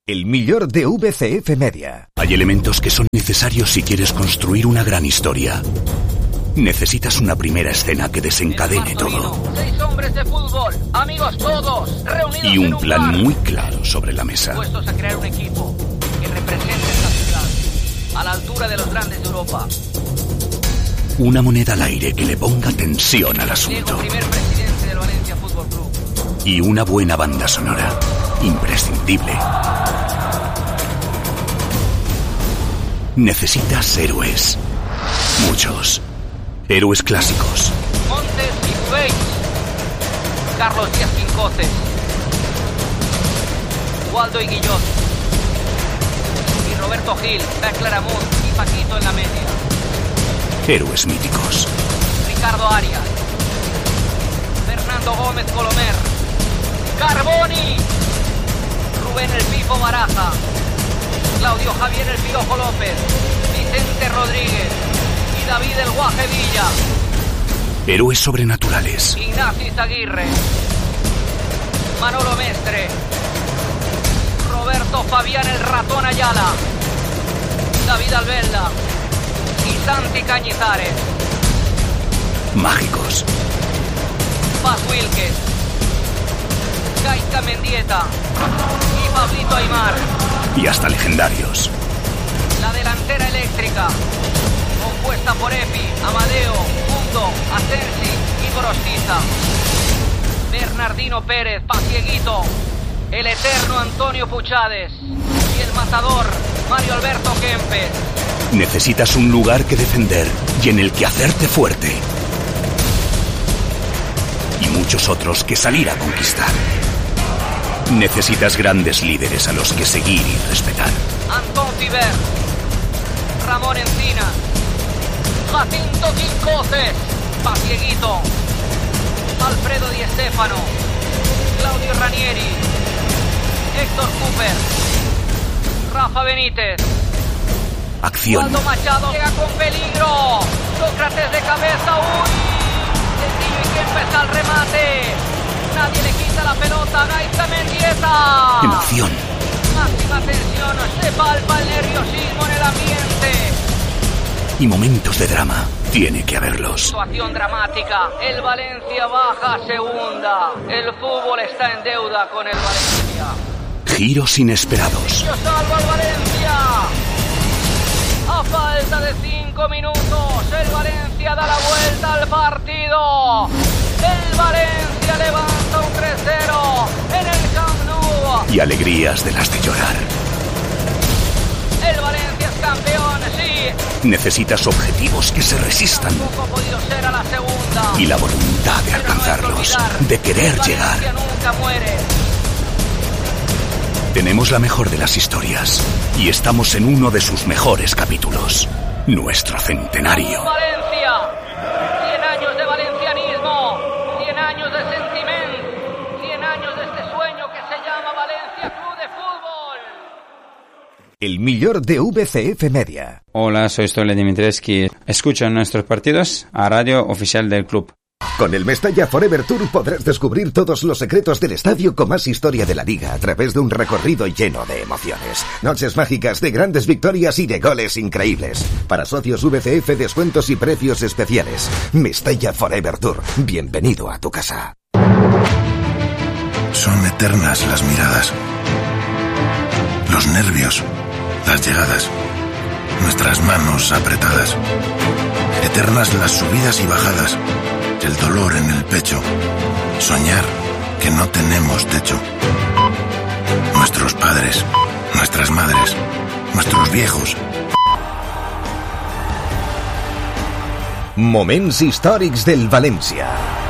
El millor de VCF Media. Hay elementos que son necesarios si quieres construir una gran historia. Necesitas una primera escena que desencadene todo. 6 hombres de fútbol, amigos todos, reunidos Y un en plan bar. muy claro sobre la mesa. Dispuestos a crear un equipo que represente esta ciudad a la altura de los grandes de Europa. Una moneda al aire que le ponga tensión al Diego, asunto. primer presidente del Valencia Fútbol Club. Y una buena banda sonora. Imprescindible. Necesitas héroes. Muchos. Héroes clásicos. Montes y Feix. Carlos Díaz Quincoces. Waldo y Guillot. Y Roberto Gil, Beckler Amunt y Paquito en la media. Héroes míticos. Ricardo Arias. Fernando Gómez Colomer. Carboni. Rubén El Pifo Baraja. Claudio Javier El Piojo López. Vicente Rodríguez. Y David El Guaje Villa. Héroes sobrenaturales. Ignacio Izaguirre. Manolo Mestre. Roberto Fabián El Ratón Ayala. David Albelda. Y Santi Cañizares. Mágicos. Paz Wilkes. Gaizka Mendieta. Y Pablito Aimar. Y hasta legendarios. La delantera eléctrica. Compuesta por Epi, Amadeo, Mundo, Asensi y Gorostiza. Bernardino Pérez, Pacieguito. El eterno Antonio Puchades. Y el matador, Mario Alberto Kempes. Necesitas un lugar que defender y en el que hacerte fuerte. Y muchos otros que salir a conquistar. Necesitas grandes líderes a los que seguir y respetar. Antón Fiber. Ramón Encinas. Jacinto Quincoces. Pacieguito. Alfredo Di Stéfano. Claudio Ranieri. Héctor Cooper. Rafa Benítez. Acción. Waldo Machado llega con peligro. Sócrates de cabeza. ¡Uy! Sencillo y que empieza el remate. Nadie le quita la pelota. Gaizka Mendieta. Emoción. Máxima tensión. Se palpa el nerviosismo en el ambiente. Y momentos de drama. Tiene que haberlos. Situación dramática. El Valencia baja a segunda. El fútbol está en deuda con el Valencia. Giros inesperados. ¡Yo salvo al Valencia! A falta de 5 minutos, el Valencia da la vuelta al partido. El Valencia levanta un 3-0 en el Camp Nou. Y alegrías de las de llorar. El Valencia es campeón, sí. Necesitas objetivos que se resistan. Tampoco ha podido ser a la segunda. Y la voluntad de alcanzarlos. De querer llegar. El Valencia nunca muere. Tenemos la mejor de las historias. Y estamos en uno de sus mejores capítulos. Nuestro centenario. Valencia. 100 años de valencianismo. 100 años de sentimiento. 100 años de este sueño que se llama Valencia Club de Fútbol. El millor de VCF Media. Hola, soy Stole Dimitrescu. Escucha nuestros partidos a radio oficial del club. Con el Mestalla Forever Tour podrás descubrir todos los secretos del estadio con más historia de la liga a través de un recorrido lleno de emociones. Noches mágicas de grandes victorias y de goles increíbles. Para socios VCF, descuentos y precios especiales. Mestalla Forever Tour. Bienvenido a tu casa. Son eternas las miradas, los nervios, las llegadas, nuestras manos apretadas. Eternas las subidas y bajadas. El dolor en el pecho, soñar que no tenemos techo. Nuestros padres, nuestras madres, nuestros viejos. Moments històrics del València.